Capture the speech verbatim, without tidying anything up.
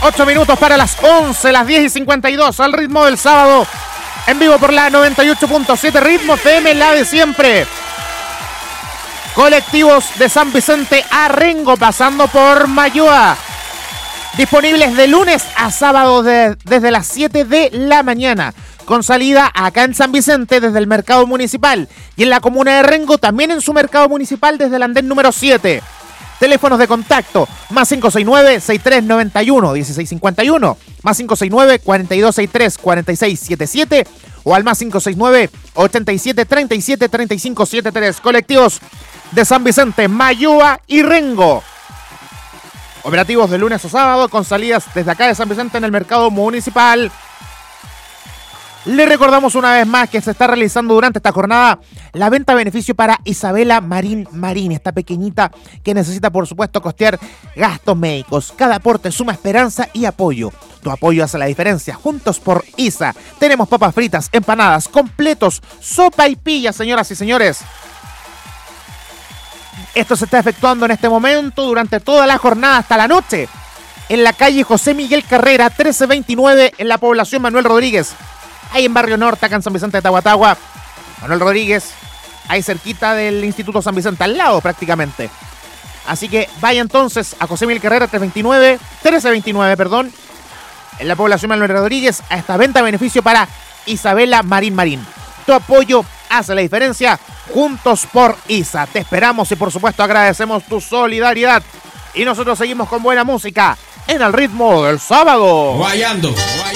ocho minutos para las once, las diez y cincuenta y dos, al ritmo del sábado, en vivo por la noventa y ocho punto siete Ritmo F M, la de siempre. Colectivos de San Vicente a Rengo, pasando por Mayoa. Disponibles de lunes a sábado de, desde las siete de la mañana. Con salida acá en San Vicente desde el mercado municipal. Y en la comuna de Rengo también en su mercado municipal desde el andén número siete. Teléfonos de contacto, más cinco seis nueve, seis tres nueve uno, uno seis cinco uno, más cinco seis nueve, cuatro dos seis tres, cuatro seis siete siete o al más cinco seis nueve, ochenta y siete, treinta y siete, treinta y cinco setenta y tres. Colectivos de San Vicente, Mayoa y Rengo. Operativos de lunes a sábado con salidas desde acá de San Vicente en el mercado municipal. Le recordamos una vez más que se está realizando durante esta jornada la venta a beneficio para Isabela Marín Marín, esta pequeñita que necesita, por supuesto, costear gastos médicos. Cada aporte suma esperanza y apoyo. Tu apoyo hace la diferencia. Juntos por I S A. Tenemos papas fritas, empanadas, completos, sopa y pilla, señoras y señores. Esto se está efectuando en este momento durante toda la jornada hasta la noche en la calle José Miguel Carrera, trece veintinueve, en la población Manuel Rodríguez. Ahí en Barrio Norte, acá en San Vicente de Tahuatahua. Manuel Rodríguez, ahí cerquita del Instituto San Vicente, al lado prácticamente. Así que vaya entonces a José Miguel Carrera, trece veintinueve, trece veintinueve, perdón, en la población Manuel Rodríguez, a esta venta a beneficio para Isabela Marín Marín. Tu apoyo hace la diferencia. Juntos por I S A. Te esperamos y por supuesto agradecemos tu solidaridad. Y nosotros seguimos con buena música en el ritmo del sábado. Guayando, guayando.